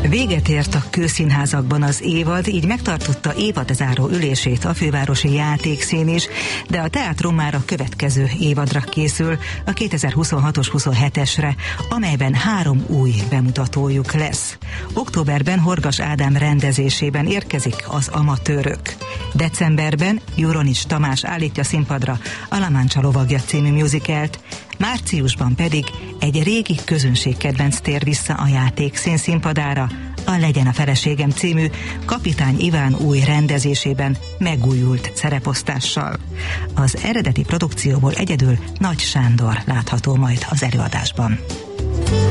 Véget ért a kőszínházakban az évad, így megtartotta évadzáró ülését a fővárosi játékszín is, de a teátrum már a következő évadra készül, a 2026-os 27-esre, amelyben 3 új bemutatójuk lesz. Októberben Horgas Ádám rendezésében érkezik az Amatőrök. Decemberben Juronics Tamás állítja színpadra a La Mancha lovagja című musicalt, márciusban pedig egy régi közönségkedvenc tér vissza a játékszín színpadára, a Legyen a feleségem című Kapitány Iván új rendezésében megújult szereposztással. Az eredeti produkcióból egyedül Nagy Sándor látható majd az előadásban.